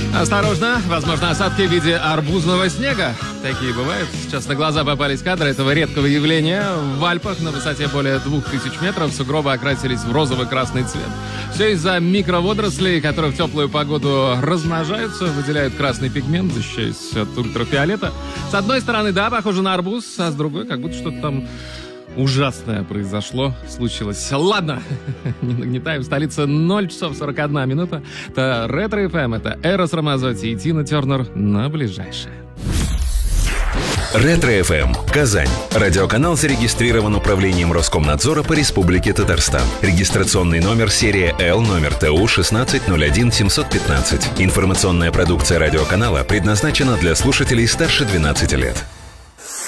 Осторожно, возможно, осадки в виде арбузного снега. Такие бывают. Сейчас на глаза попались кадры этого редкого явления. В Альпах на высоте более 2000 метров сугробы окрасились в розово-красный цвет. Все из-за микроводорослей, которые в теплую погоду размножаются, выделяют красный пигмент, защищаясь от ультрафиолета. С одной стороны, да, похоже на арбуз, а с другой, как будто что-то там ужасное произошло, случилось. Ладно, не нагнетаем. Столица 0 часов 41 минута. Это Ретро ФМ, это Эрос Рамазотти и Тина Тернер на ближайшее. Ретро ФМ. Казань. Радиоканал зарегистрирован управлением Роскомнадзора по Республике Татарстан. Регистрационный номер серия Л, номер ТУ 1601 715. Информационная продукция радиоканала предназначена для слушателей старше 12 лет.